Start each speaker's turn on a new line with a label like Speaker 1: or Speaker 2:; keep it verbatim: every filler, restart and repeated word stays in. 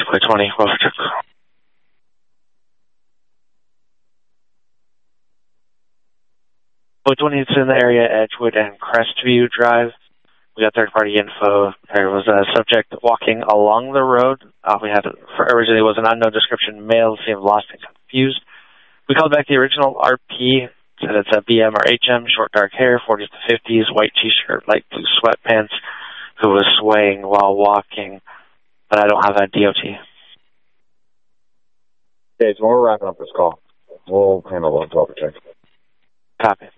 Speaker 1: Iroquois twenty, Wolf Truck. twenty, it's in the area, Edgewood and Crestview Drive. We got third-party info. There was a subject walking along the road. Uh, we had, for originally, it was an unknown description. Male seemed lost and confused. We called back the original R P, said it's a B M or H M, short dark hair, forties to fifties, white T-shirt, light blue sweatpants, who was swaying while walking, but I don't have a D O T.
Speaker 2: Okay, so we're wrapping up this call. We'll handle the twelve check.
Speaker 1: Copy.